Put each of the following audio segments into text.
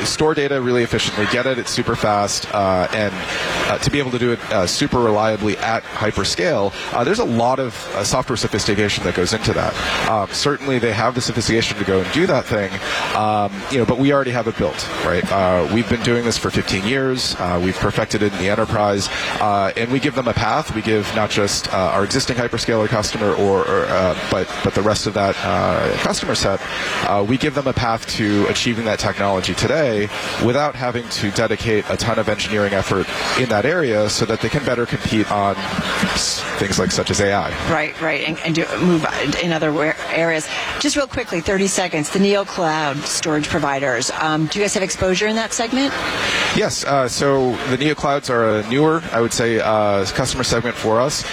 store data really efficiently, get it super fast, and to be able to do it super reliably at hyperscale, there's a lot of software sophistication that goes into that. Certainly they have the sophistication to go and do that thing, but we already have it built, right? We've been doing this for 15 years. We've perfected it in the enterprise, and we give them a path. We give not just our existing hyperscaler customer, but the rest of that customer set. We give them a path to achieving that technology today without having to dedicate a ton of engineering effort in that area, so that they can better compete on things like such as AI. Right, and move in other areas. Just real quickly, 30 seconds. The NeoCloud storage providers. Do you guys have exposure in that segment? Yes. So the NeoClouds are a newer, I would say, customer segment for us.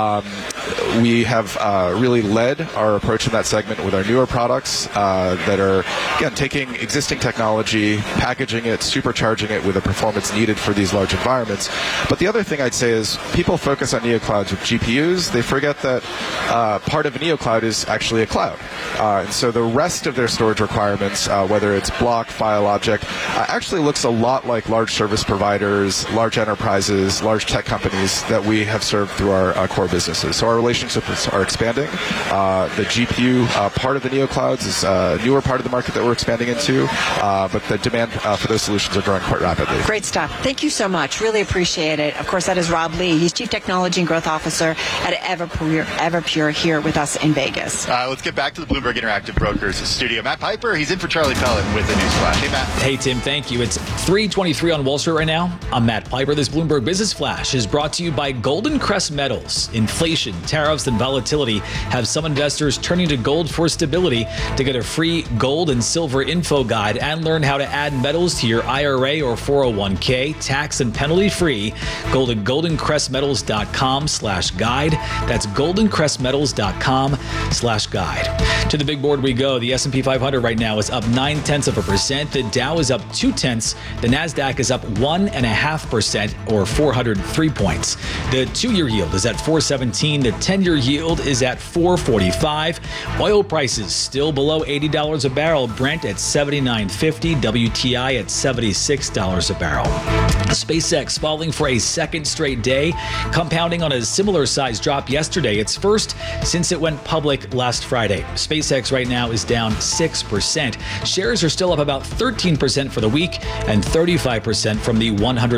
We have really led our approach in that segment with our newer products that are, again, taking existing technology, packaging it, supercharging it with the performance needed for these large environments. But the other thing I'd say is people focus on NeoClouds with GPUs. They forget that part of a NeoCloud is actually a cloud. And so the rest of their storage requirements, whether it's block, file, object, actually looks a lot like large service providers, large enterprises, large tech companies that we have served through our core businesses. So our relationships are expanding. The GPU part of the NeoClouds is a newer part of the market that we're expanding into, but the demand for those solutions are growing quite rapidly. Great stuff. Thank you so much. Really appreciate it. Of course, that is Rob Lee. He's Chief Technology and Growth Officer at Everpure here with us in Vegas. Let's get back to the Bloomberg Interactive Brokers studio. Matt Piper, he's in for Charlie Pellet with the news flash. Hey, Matt. Hey, Tim. Thank you. It's 3:23 on Wall Street right now. I'm Matt Piper. This Bloomberg Business Flash is brought to you by Golden Crest Metals. Inflation, tariffs, and volatility have some investors turning to gold for stability. To get a free gold and silver info guide and learn how to add metals to your IRA or 401k, tax and penalty free, go to goldencrestmetals.com/guide. That's goldencrestmetals.com/guide. To the big board we go. The S&P 500 right now is up 0.9%. The Dow is up 0.2. The NASDAQ is up 1.5% or 403 points. The 2-year yield is at 4.17. The 10-year yield is at 4.45. Oil prices still below $80 a barrel. Brent at $79.50. WTI at $76 a barrel. SpaceX falling for a second straight day, compounding on a similar size drop yesterday. It's first since it went public last Friday. SpaceX right now is down 6%. Shares are still up about 13% for the week and 35% from the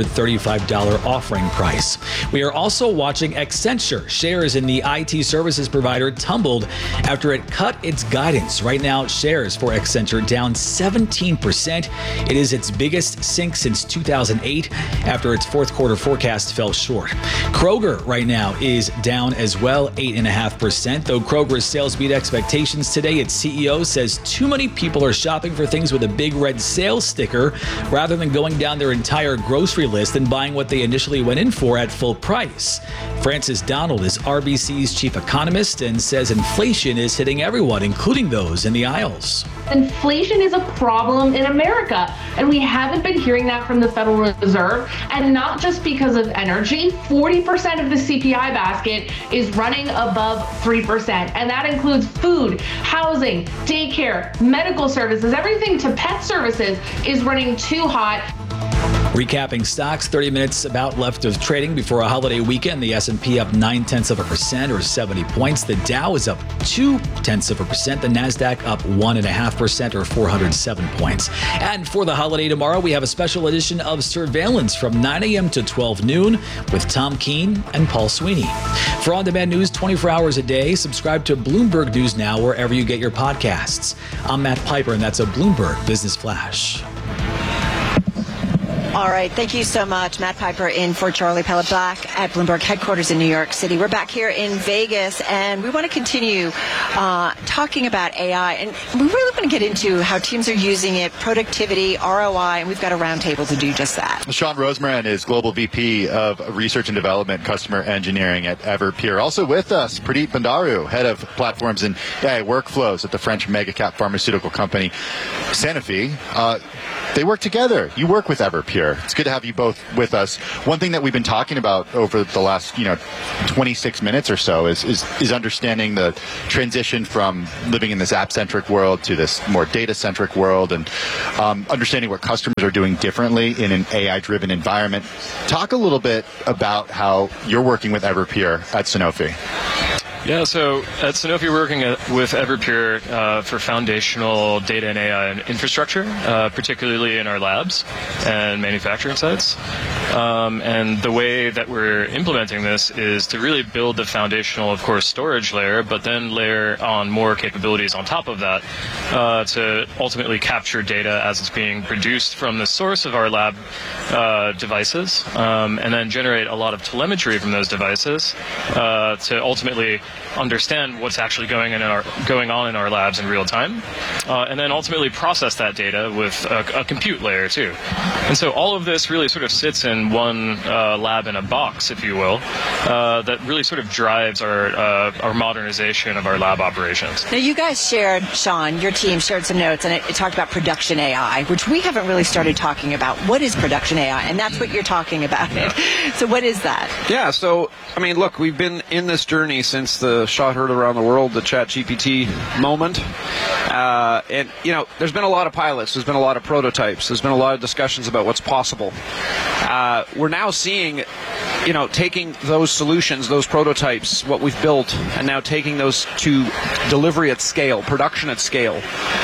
$135 offering price. We are also watching Accenture. Shares in the IT services provider tumbled after it cut its guidance. Right now, shares for Accenture down 17%. It is its biggest sink since 2008 after its fourth quarter forecast fell short. Kroger right now is down as well, 8.5%. Though Kroger's sales beat expectations today, its CEO says too many people are shopping for things with a big red sales sticker rather than going down their entire grocery list and buying what they initially went in for at full price. Francis Donald is RBC's chief economist and says inflation is hitting everyone, including those in the aisles. Inflation is a problem in America, and we haven't been hearing that from the Federal Reserve, and not just because of energy. 40% of the CPI basket is running above 3%, and that includes food, housing, daycare, medical services, everything to pet services is running too hot. Recapping stocks, 30 minutes about left of trading before a holiday weekend. The S&P up 0.9% or 70 points. The Dow is up 0.2%. The NASDAQ up 1.5% or 407 points. And for the holiday tomorrow, we have a special edition of Surveillance from 9 a.m. to 12 noon with Tom Keene and Paul Sweeney. For on-demand news 24 hours a day, subscribe to Bloomberg News Now wherever you get your podcasts. I'm Matt Piper, and that's a Bloomberg Business Flash. All right. Thank you so much. Matt Piper in for Charlie Pellet Black at Bloomberg headquarters in New York City. We're back here in Vegas, and we want to continue talking about AI. And we really want to get into how teams are using it, productivity, ROI, and we've got a roundtable to do just that. Sean Rosemarin is Global VP of Research and Development, Customer Engineering at Everpure. Also with us, Pradeep Bandaru, Head of Platforms and AI Workflows at the French mega-cap pharmaceutical company Sanofi. They work together. You work with Everpure. Everpure. It's good to have you both with us. One thing that we've been talking about over the last 26 minutes or so is understanding the transition from living in this app-centric world to this more data-centric world, and understanding what customers are doing differently in an AI-driven environment. Talk a little bit about how you're working with Everpure at Sanofi. Yeah, so at Sanofi, we're working with Everpure for foundational data and AI infrastructure, particularly in our labs and manufacturing sites. And the way that we're implementing this is to really build the foundational, of course, storage layer, but then layer on more capabilities on top of that to ultimately capture data as it's being produced from the source of our lab devices, and then generate a lot of telemetry from those devices to ultimately understand what's actually going on in our labs in real time, and then ultimately process that data with a compute layer too. And so all of this really sort of sits in one lab in a box, if you will, that really sort of drives our modernization of our lab operations. Now, you guys shared, Sean, your team shared some notes, and it talked about production AI, which we haven't really started talking about. What is production AI? And that's what you're talking about. So what is that? Yeah, so, I mean, look, we've been in this journey since the shot heard around the world, the ChatGPT moment. And, there's been a lot of pilots. There's been a lot of prototypes. There's been a lot of discussions about what's possible. We're now seeing, taking those solutions, those prototypes, what we've built, and now taking those to delivery at scale, production at scale,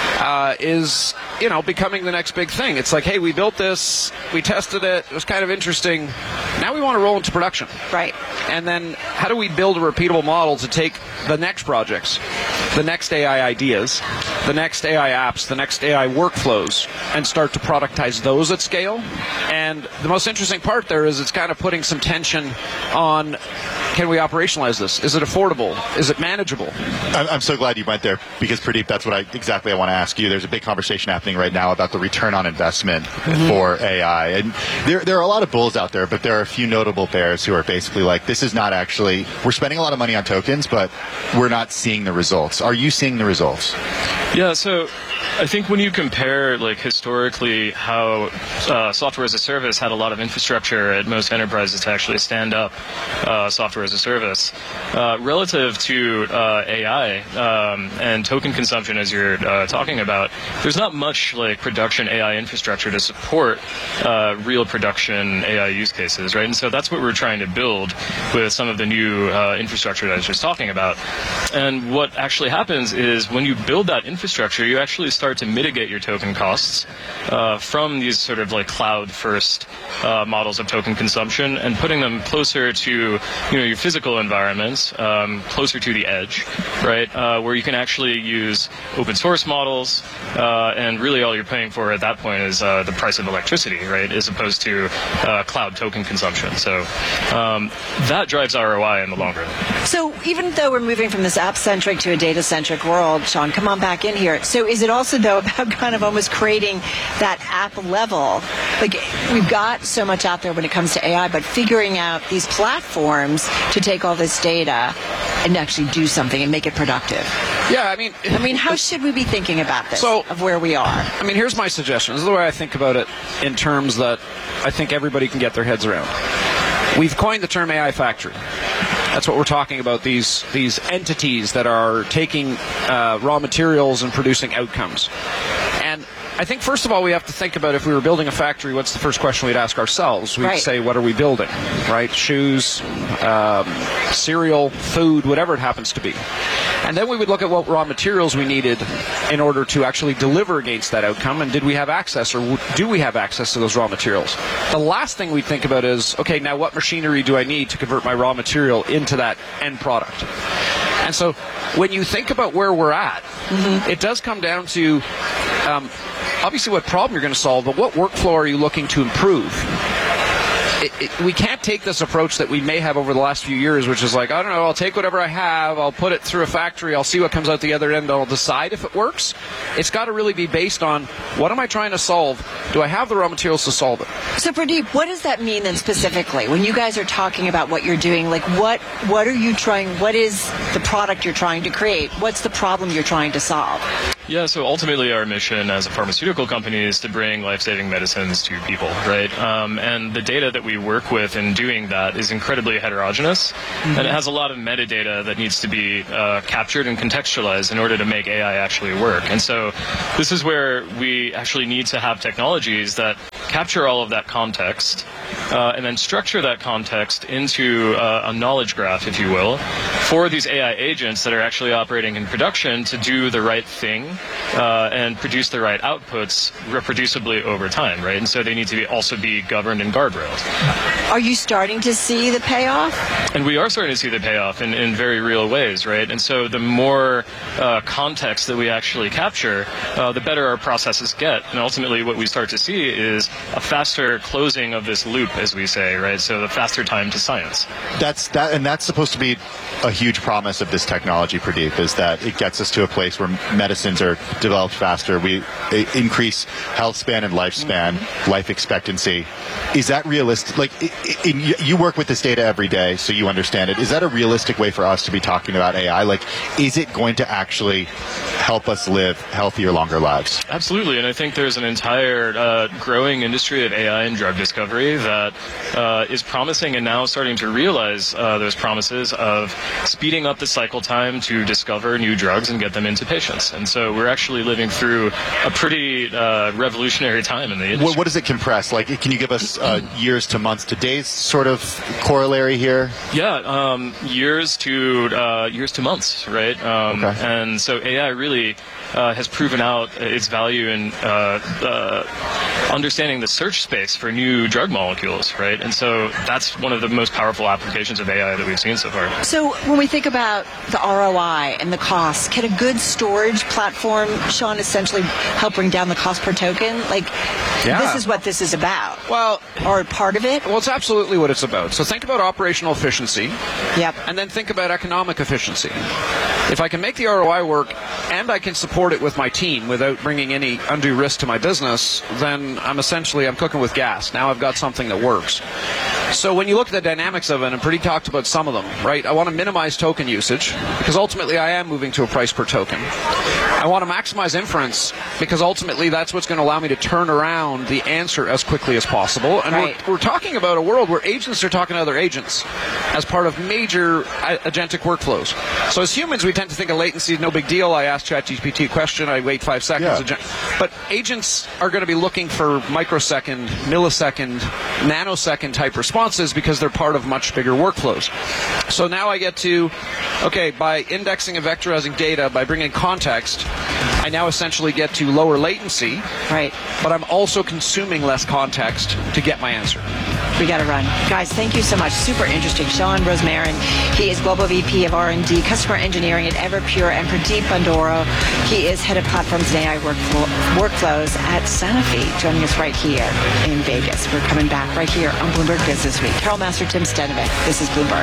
is, becoming the next big thing. It's like, hey, we built this, we tested it was kind of interesting. Now we want to roll into production. Right. And then how do we build a repeatable model to take the next projects, the next AI ideas, the next AI apps, the next AI workflows, and start to productize those at scale? And the most interesting part there is it's kind of putting some tension on, can we operationalize this? Is it affordable? Is it manageable? I'm so glad you went there, because Pradeep, that's what I want to ask you. There's a big conversation happening right now about the return on investment for AI. And there are a lot of bulls out there, but there are a few notable bears who are basically like, this is not actually, we're spending a lot of money on tokens, but we're not seeing the results. Are you seeing the results? Yeah, so I think when you compare, historically how software as a service had a lot of infrastructure at most enterprises to actually stand up software as a service, relative to AI and token consumption, as you're talking about, there's not much production AI infrastructure to support real production AI use cases, right? And so that's what we're trying to build with some of the new infrastructure that I was just talking about. And what actually happens is when you build that infrastructure, you actually start to mitigate your token costs from these sort of cloud-first models of token consumption, and putting them closer to your physical environments, closer to the edge, right? Where you can actually use open source models, and really all you're paying for at that point is the price of electricity, right? As opposed to cloud token consumption. So that drives ROI in the long run. So even though we're moving from this app-centric to a data-centric world, Sean, come on back in here. So is it also, though, about kind of almost creating that app level? We've got so much out there when it comes to AI, but figuring out these platforms to take all this data and actually do something and make it productive. Yeah, I mean, how should we be thinking about this, of where we are? I mean, here's my suggestion. This is the way I think about it in terms that I think everybody can get their heads around. We've coined the term AI factory. That's what we're talking about, these entities that are taking raw materials and producing outcomes. And I think, first of all, we have to think about, if we were building a factory, what's the first question we'd ask ourselves? We'd say, what are we building, right? Shoes, cereal, food, whatever it happens to be. And then we would look at what raw materials we needed in order to actually deliver against that outcome, and did we have access, or do we have access to those raw materials? The last thing we'd think about is, okay, now what machinery do I need to convert my raw material into that end product? And so when you think about where we're at, it does come down to obviously what problem you're going to solve, but what workflow are you looking to improve? We can't take this approach that we may have over the last few years, which is I don't know, I'll take whatever I have, I'll put it through a factory, I'll see what comes out the other end, I'll decide if it works. It's got to really be based on, what am I trying to solve? Do I have the raw materials to solve it? So, Pradeep, what does that mean then specifically? When you guys are talking about what you're doing, what are you trying, what is the product you're trying to create? What's the problem you're trying to solve? Yeah, so ultimately our mission as a pharmaceutical company is to bring life-saving medicines to people, right? And the data that we work with in doing that is incredibly heterogeneous, and it has a lot of metadata that needs to be captured and contextualized in order to make AI actually work. And so this is where we actually need to have technologies that capture all of that context and then structure that context into a knowledge graph, if you will, for these AI agents that are actually operating in production to do the right thing and produce the right outputs reproducibly over time, right? And so they need to also be governed and guardrailed. Are you starting to see the payoff? And we are starting to see the payoff in very real ways, right? And so the more context that we actually capture, the better our processes get. And ultimately what we start to see is a faster closing of this loop, as we say, right? So the faster time to science. That's supposed to be a huge promise of this technology, Pradeep, is that it gets us to a place where medicines are developed faster. We increase health span and lifespan, life expectancy. Is that realistic? Like, you work with this data every day, so you understand it. Is that a realistic way for us to be talking about AI? Like, is it going to actually help us live healthier, longer lives? Absolutely, and I think there's an entire growing industry of AI and drug discovery that is promising and now starting to realize those promises of speeding up the cycle time to discover new drugs and get them into patients. And so we're actually living through a pretty revolutionary time in the industry. What does it compress? Like, can you give us years to months to days sort of corollary here? Yeah, years to months, right? Okay. And so AI really has proven out its value in understanding the search space for new drug molecules, right? And so that's one of the most powerful applications of AI that we've seen so far. So when we think about the ROI and the cost, can a good storage platform, Sean, essentially help bring down the cost per token? Like, This is what this is about. Well, or part of it? Well, it's absolutely what it's about. So think about operational efficiency. Yep. And then think about economic efficiency. If I can make the ROI work and I can support it with my team without bringing any undue risk to my business, then I'm cooking with gas. Now I've got something that works. So when you look at the dynamics of it, and Pradeep talked about some of them, right? I want to minimize token usage because ultimately I am moving to a price per token. I want to maximize inference because ultimately that's what's going to allow me to turn around the answer as quickly as possible. And we're talking about a world where agents are talking to other agents as part of major agentic workflows. So as humans, we tend to think of latency is no big deal. I ask ChatGPT a question, I wait 5 seconds. Yeah. But agents are going to be looking for microsecond, millisecond, nanosecond type responses because they're part of much bigger workflows. So now I get to, okay, by indexing and vectorizing data, by bringing context, I now essentially get to lower latency. Right. But I'm also consuming less context to get my answer. We got to run. Guys, thank you so much. Super interesting. Sean Rosmarin, he is Global VP of R&D, Customer Engineering at Everpure, and Pradeep Bandora, he is Head of Platforms and AI Workflows at Sanofi, joining us right here in Vegas. We're coming back right here on Bloomberg Business Week. Carol Master, Tim Stenovic. This is Bloomberg.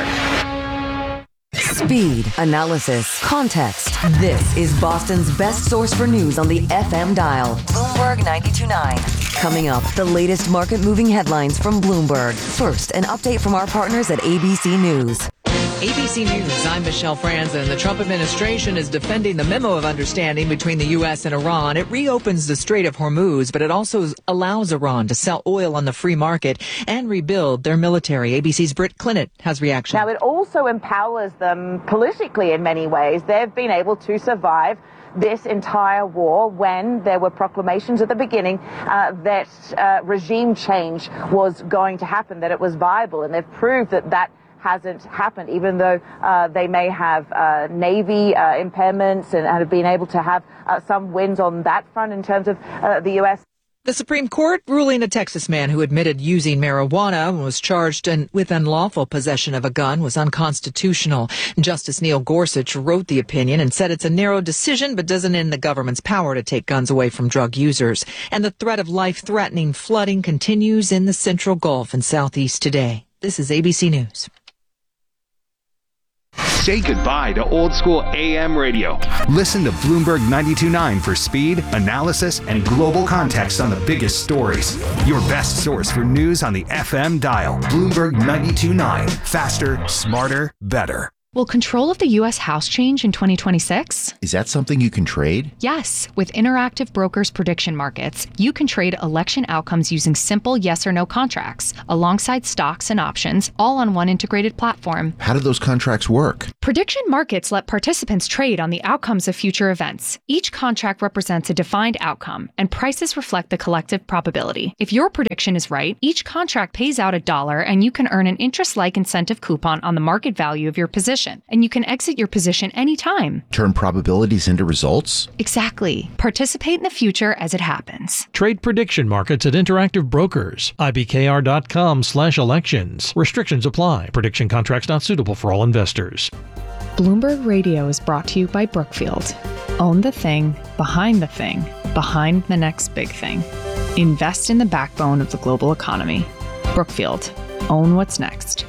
Speed, analysis, context. This is Boston's best source for news on the FM dial. Bloomberg 92.9. Coming up, the latest market-moving headlines from Bloomberg. First, an update from our partners at ABC News. ABC News, I'm Michelle Franzen. The Trump administration is defending the memo of understanding between the U.S. and Iran. It reopens the Strait of Hormuz, but it also allows Iran to sell oil on the free market and rebuild their military. ABC's Britt Clinton has reaction. Now, it also empowers them politically in many ways. They've been able to survive this entire war when there were proclamations at the beginning that regime change was going to happen, that it was viable, and they've proved that that hasn't happened, even though they may have Navy impairments and have been able to have some wins on that front in terms of the U.S. The Supreme Court ruling a Texas man who admitted using marijuana and was charged with unlawful possession of a gun was unconstitutional. Justice Neil Gorsuch wrote the opinion and said it's a narrow decision but doesn't end the government's power to take guns away from drug users. And the threat of life-threatening flooding continues in the Central Gulf and Southeast today. This is ABC News. Say goodbye to old school AM radio. Listen to Bloomberg 92.9 for speed, analysis, and global context on the biggest stories. Your best source for news on the FM dial. Bloomberg 92.9. Faster, smarter, better. Will control of the U.S. House change in 2026? Is that something you can trade? Yes. With Interactive Brokers Prediction Markets, you can trade election outcomes using simple yes or no contracts, alongside stocks and options, all on one integrated platform. How do those contracts work? Prediction markets let participants trade on the outcomes of future events. Each contract represents a defined outcome, and prices reflect the collective probability. If your prediction is right, each contract pays out $1, and you can earn an interest-like incentive coupon on the market value of your position. And you can exit your position anytime. Turn probabilities into results? Exactly. Participate in the future as it happens. Trade prediction markets at Interactive Brokers. IBKR.com/elections. Restrictions apply. Prediction contracts not suitable for all investors. Bloomberg Radio is brought to you by Brookfield. Own the thing, behind the next big thing. Invest in the backbone of the global economy. Brookfield. Own what's next.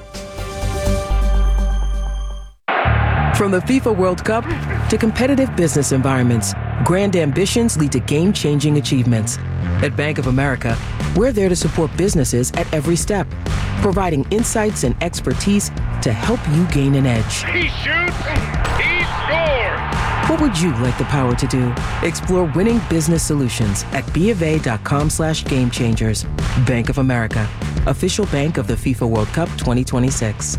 From the FIFA World Cup to competitive business environments, grand ambitions lead to game-changing achievements. At Bank of America, we're there to support businesses at every step, providing insights and expertise to help you gain an edge. He shoots, he scores! What would you like the power to do? Explore winning business solutions at BofA.com/gamechangers. Bank of America, official bank of the FIFA World Cup 2026.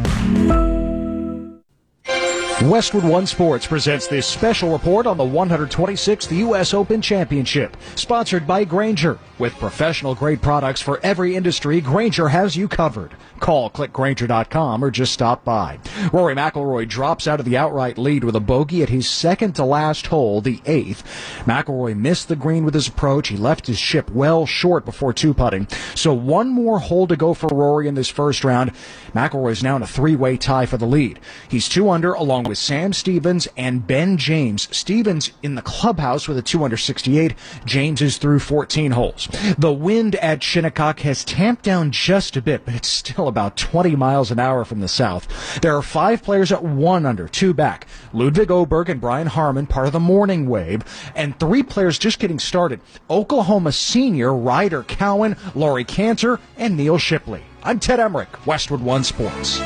Westwood One Sports presents this special report on the 126th U.S. Open Championship, sponsored by Grainger. With professional-grade products for every industry, Grainger has you covered. Call clickgrainger.com or just stop by. Rory McIlroy drops out of the outright lead with a bogey at his second-to-last hole, the 8th. McIlroy missed the green with his approach. He left his chip well short before two-putting. So one more hole to go for Rory in this first round. McIlroy is now in a three-way tie for the lead. He's 2 under along with Sam Stevens and Ben James. Stevens in the clubhouse with a 2 under 68. James is through 14 holes. The wind at Shinnecock has tamped down just a bit, but it's still about 20 miles an hour from the south. There are 5 players at 1 under, 2 back. Ludwig Oberg and Brian Harmon, part of the morning wave, and 3 players just getting started. Oklahoma senior Ryder Cowan, Laurie Cantor, and Neil Shipley. I'm Ted Emmerich, Westwood One Sports.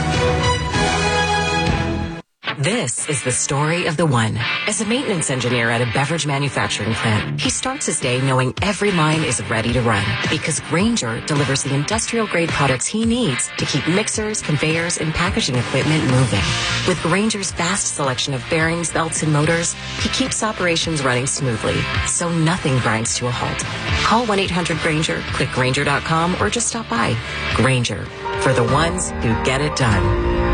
This is the story of the one. As a maintenance engineer at a beverage manufacturing plant, he starts his day knowing every line is ready to run because Grainger delivers the industrial-grade products he needs to keep mixers, conveyors, and packaging equipment moving. With Grainger's vast selection of bearings, belts, and motors, he keeps operations running smoothly, so nothing grinds to a halt. Call 1-800-GRAINGER, click Grainger.com, or just stop by. Grainger, for the ones who get it done.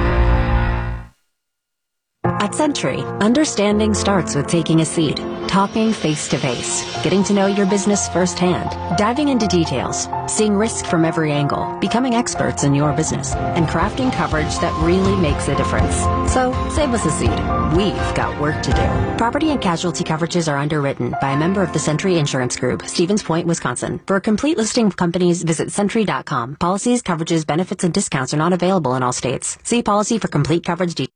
At Century, understanding starts with taking a seat, talking face-to-face, getting to know your business firsthand, diving into details, seeing risk from every angle, becoming experts in your business, and crafting coverage that really makes a difference. So, save us a seat. We've got work to do. Property and casualty coverages are underwritten by a member of the Century Insurance Group, Stevens Point, Wisconsin. For a complete listing of companies, visit Century.com. Policies, coverages, benefits, and discounts are not available in all states. See policy for complete coverage details.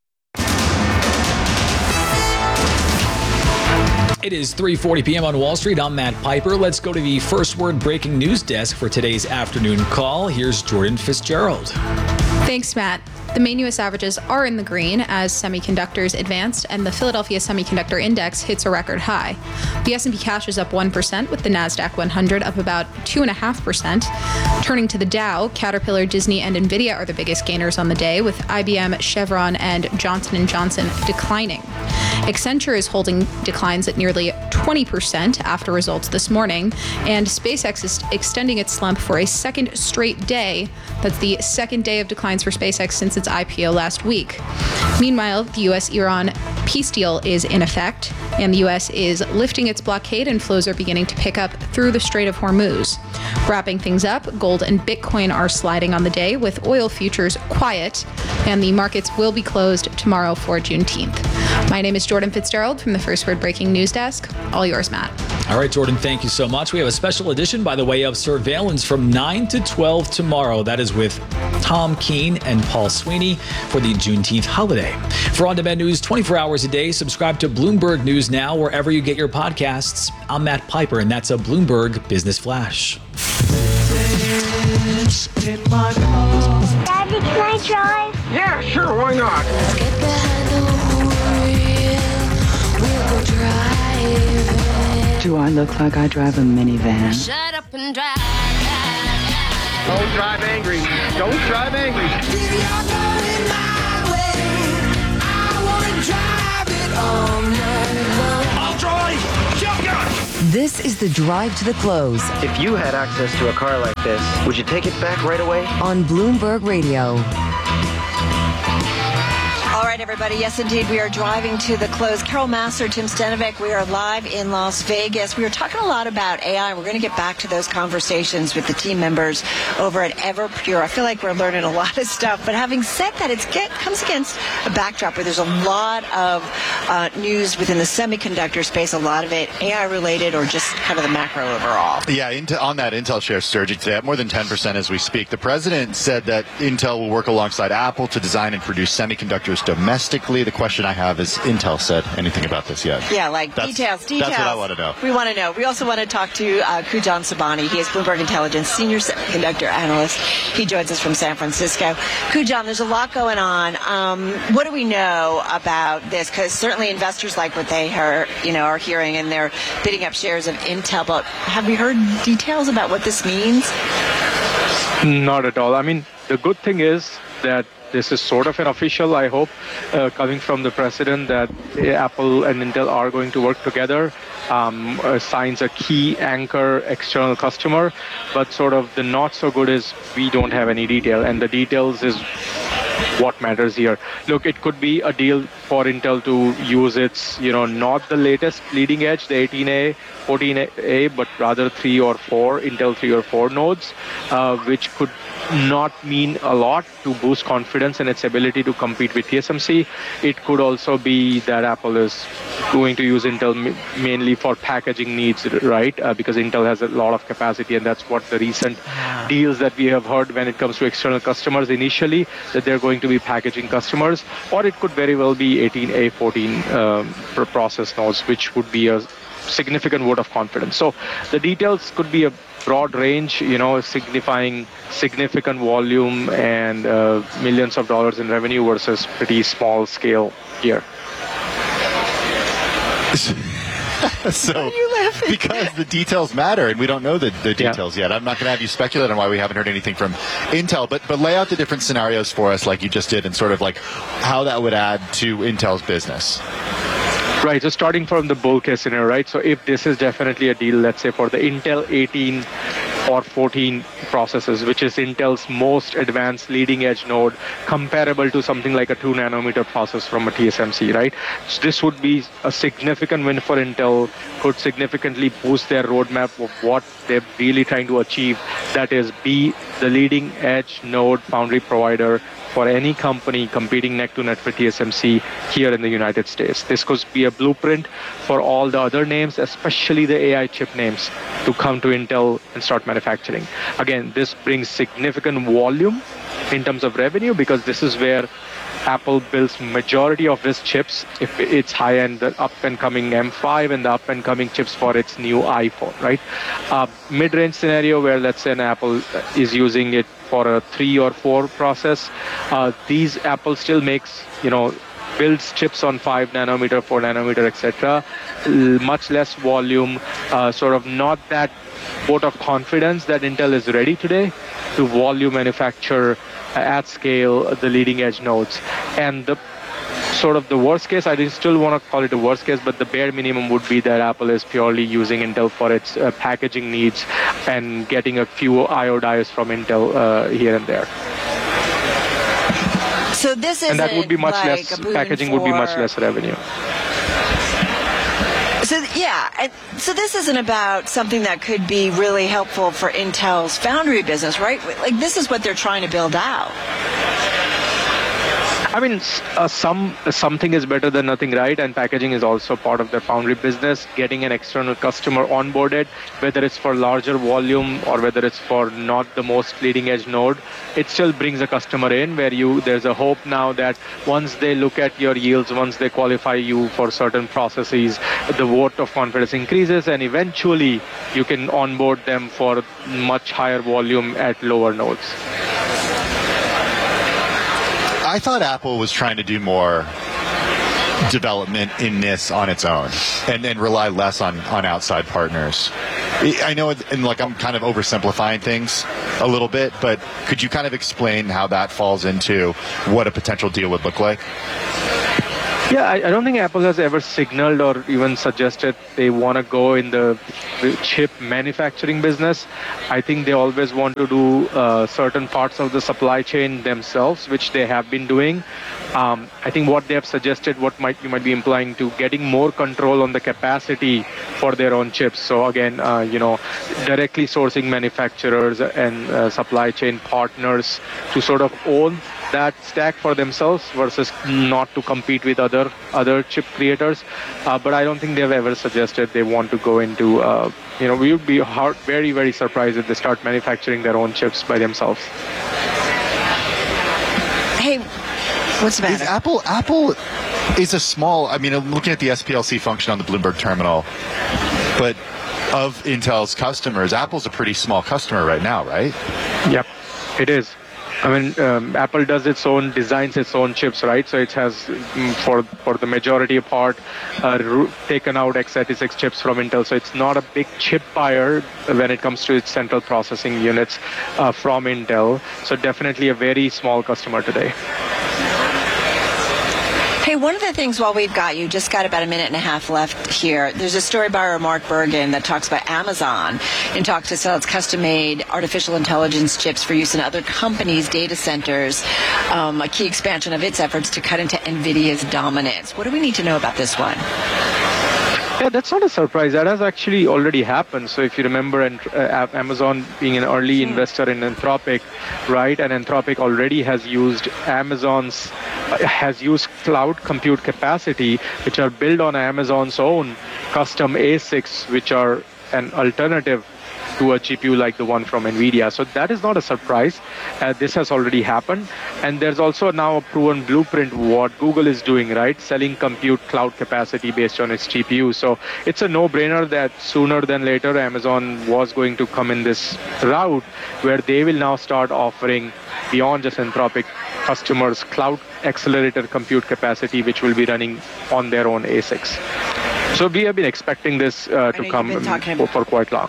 It is 3:40 p.m. on Wall Street. I'm Matt Piper. Let's go to the First Word breaking news desk for today's afternoon call. Here's Jordan Fitzgerald. Thanks, Matt. The main U.S. averages are in the green as semiconductors advanced and the Philadelphia Semiconductor Index hits a record high. The S&P cash is up 1% with the NASDAQ 100 up about 2.5%. Turning to the Dow, Caterpillar, Disney, and NVIDIA are the biggest gainers on the day, with IBM, Chevron, and Johnson & Johnson declining. Accenture is holding declines at nearly 20% after results this morning, and SpaceX is extending its slump for a second straight day. That's the second day of declines for SpaceX since its IPO last week. Meanwhile, the U.S.-Iran peace deal is in effect, and the U.S. is lifting its blockade and flows are beginning to pick up through the Strait of Hormuz. Wrapping things up, gold and Bitcoin are sliding on the day, with oil futures quiet, and the markets will be closed tomorrow for Juneteenth. My name is Jordan Fitzgerald from the First Word Breaking News Desk. All yours, Matt. All right, Jordan, thank you so much. We have a special edition, by the way, of Surveillance from 9 to 12 tomorrow. That is with Tom Keene and Paul Sweeney for the Juneteenth holiday. For on-demand news 24 hours a day, subscribe to Bloomberg News Now wherever you get your podcasts. I'm Matt Piper, and that's a Bloomberg Business Flash. Dance in my car. Daddy, can I drive? Yeah, sure, why not? Let's get behind the wheel. We'll go driving. Do I look like I drive a minivan? Shut up and drive. Don't drive angry. Don't drive angry. I'll drive. Shotgun. This is the drive to the close If you had access to a car like this, would you take it back right away? on Bloomberg Radio. All right, everybody. Yes, indeed. We are driving to the close. Carol Massar, Tim Stenovic. We are live in Las Vegas. We were talking a lot about AI. We're going to get back to those conversations with the team members over at Everpure. I feel like we're learning a lot of stuff. But having said that, it comes against a backdrop where there's a lot of news within the semiconductor space, a lot of it AI related or just kind of the macro overall. Yeah, on that, Intel share surging today at more than 10% as we speak. The president said that Intel will work alongside Apple to design and produce semiconductors domestically. The question I have is, Intel said anything about this yet? Yeah, like details. That's what I want to know. We want to know. We also want to talk to Kujan Sabani. He is Bloomberg Intelligence Senior Semiconductor Analyst. He joins us from San Francisco. Kujan, there's a lot going on. What do we know about this? Because certainly investors like what they are hearing, and they're bidding up shares of Intel. But have we heard details about what this means? Not at all. I mean, the good thing is that this is sort of an official, I hope, coming from the president, that Apple and Intel are going to work together. Signs a key anchor external customer, but sort of the not so good is we don't have any detail, and the details is what matters here. Look, it could be a deal for Intel to use its, not the latest leading edge, the 18A, 14A, but rather 3 or 4, Intel 3 or 4 nodes, which could not mean a lot to boost confidence in its ability to compete with TSMC. It could also be that Apple is going to use Intel mainly for packaging needs, right? Because Intel has a lot of capacity, and that's what the recent deals that we have heard when it comes to external customers initially, that they're going to be packaging customers. Or it could very well be 18A, 14 process nodes, which would be a significant vote of confidence. So the details could be a broad range, signifying significant volume and millions of dollars in revenue versus pretty small scale here. So, because the details matter, and we don't know the details yet. I'm not going to have you speculate on why we haven't heard anything from Intel, but lay out the different scenarios for us like you just did, and sort of like how that would add to Intel's business. Right, so starting from the bull case scenario, right? So if this is definitely a deal, let's say for the Intel 18 or 14 processes, which is Intel's most advanced leading edge node, comparable to something like a 2 nanometer process from a TSMC, right? So this would be a significant win for Intel, could significantly boost their roadmap of what they're really trying to achieve, that is be the leading edge node foundry provider for any company competing neck to neck with TSMC here in the United States. This could be a blueprint for all the other names, especially the AI chip names, to come to Intel and start manufacturing. Again, this brings significant volume in terms of revenue, because this is where Apple builds majority of its chips, if it's high-end, the up-and-coming M5 and the up-and-coming chips for its new iPhone, right? Mid-range scenario where, let's say, an Apple is using it for a 3 or 4 process. These Apple still makes, builds chips on 5 nanometer, 4 nanometer, etc. Much less volume, sort of not that vote of confidence that Intel is ready today to volume manufacture at scale the leading edge nodes. And the sort of the worst case, I still want to call it a worst case, but the bare minimum would be that Apple is purely using Intel for its packaging needs and getting a few IO dies from Intel here and there. So this is, and that would be much less, packaging would be much less revenue. So so this isn't about something that could be really helpful for Intel's foundry business, right? Like, this is what they're trying to build out. I mean, something is better than nothing, right? And packaging is also part of their foundry business. Getting an external customer onboarded, whether it's for larger volume or whether it's for not the most leading edge node, it still brings a customer in where there's a hope now that once they look at your yields, once they qualify you for certain processes, the vote of confidence increases, and eventually you can onboard them for much higher volume at lower nodes. I thought Apple was trying to do more development in this on its own and rely less on outside partners. I know, and like I'm kind of oversimplifying things a little bit, but could you kind of explain how that falls into what a potential deal would look like? Yeah, I don't think Apple has ever signaled or even suggested they want to go in the chip manufacturing business. I think they always want to do certain parts of the supply chain themselves, which they have been doing. I think what they have suggested, you might be implying to getting more control on the capacity for their own chips. So again, directly sourcing manufacturers and supply chain partners to sort of own that stack for themselves versus not to compete with other chip creators. But I don't think they've ever suggested they want to go into, we would be very, very surprised if they start manufacturing their own chips by themselves. Hey, what's the matter? Apple is a small, I'm looking at the SPLC function on the Bloomberg terminal, but of Intel's customers, Apple's a pretty small customer right now, right? Yep, it is. Apple designs its own chips, right? So it has, for the majority part, taken out x86 chips from Intel. So it's not a big chip buyer when it comes to its central processing units from Intel. So definitely a very small customer today. Hey, one of the things while we've got you, just got about a minute and a half left here. There's a story by Mark Bergen that talks about Amazon in talks to sell its custom-made artificial intelligence chips for use in other companies' data centers, a key expansion of its efforts to cut into NVIDIA's dominance. What do we need to know about this one? Yeah, that's not a surprise. That has actually already happened. So if you remember, Amazon being an early investor in Anthropic, right? And Anthropic already has used cloud compute capacity, which are built on Amazon's own custom ASICs, which are an alternative to a GPU like the one from NVIDIA. So that is not a surprise. This has already happened. And there's also now a proven blueprint what Google is doing, right? Selling compute cloud capacity based on its GPU. So it's a no-brainer that sooner than later, Amazon was going to come in this route where they will now start offering, beyond just Anthropic customers, cloud accelerator compute capacity, which will be running on their own ASICs. So we have been expecting this to come for quite long.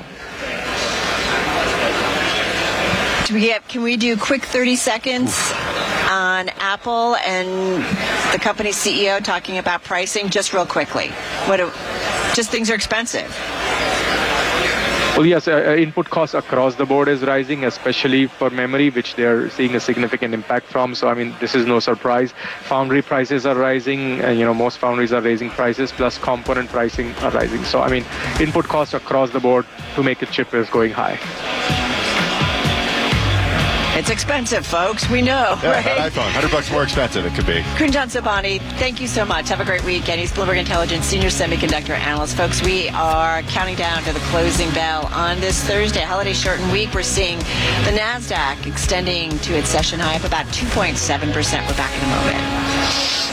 Can we do quick 30 seconds on Apple and the company's CEO talking about pricing just real quickly? Just things are expensive. Well, yes, input costs across the board is rising, especially for memory, which they're seeing a significant impact from. So, this is no surprise. Foundry prices are rising. Most foundries are raising prices, plus component pricing are rising. So, input costs across the board to make a chip is going high. It's expensive, folks. We know, yeah, right? That iPhone, $100 more expensive it could be. Kunjan Sobhani, thank you so much. Have a great weekend. He's Bloomberg Intelligence Senior Semiconductor Analyst. Folks, we are counting down to the closing bell on this Thursday, holiday shortened week. We're seeing the NASDAQ extending to its session high up about 2.7%. We're back in a moment.